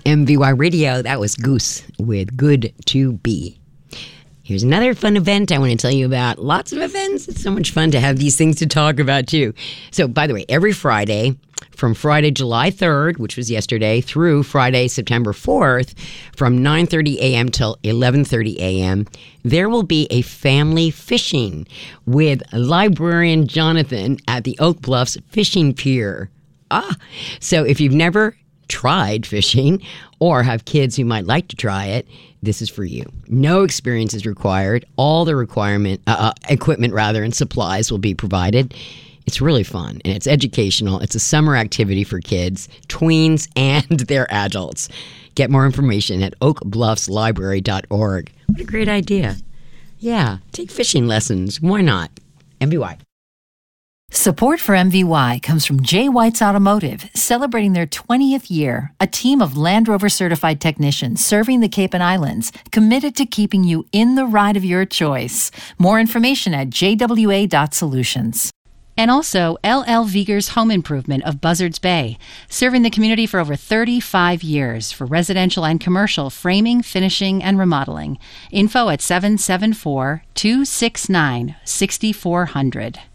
MVY Radio. That was Goose with Good to Be. Here's another fun event I want to tell you about. Lots of events. It's so much fun to have these things to talk about, too. So, by the way, every Friday, from Friday, July 3rd, which was yesterday, through Friday, September 4th, from 9:30 a.m. till 11:30 a.m., there will be a family fishing with librarian Jonathan at the Oak Bluffs Fishing Pier. So if you've never tried fishing or have kids who might like to try it, this is for you. No experience is required. All the equipment and supplies will be provided. It's really fun, and it's educational. It's a summer activity for kids, tweens, and their adults. Get more information at oakbluffslibrary.org. What a great idea. Yeah, take fishing lessons. Why not? MVY. Support for MVY comes from J. White's Automotive, celebrating their 20th year. A team of Land Rover certified technicians serving the Cape and Islands, committed to keeping you in the ride of your choice. More information at jwa.solutions. And also LL Viger's Home Improvement of Buzzards Bay, serving the community for over 35 years for residential and commercial framing, finishing, and remodeling. Info at 774-269-6400.